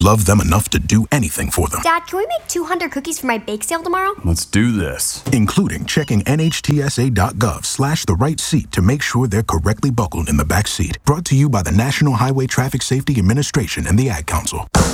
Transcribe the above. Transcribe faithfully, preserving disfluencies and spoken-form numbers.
love them enough to do anything for them. Dad, can we make two hundred cookies for my bake sale tomorrow? Let's do this. Including checking N H T S A dot gov slash the right seat to make sure they're correctly buckled in the back seat. Brought to you by the National Highway Traffic Safety Administration and the Ad Council.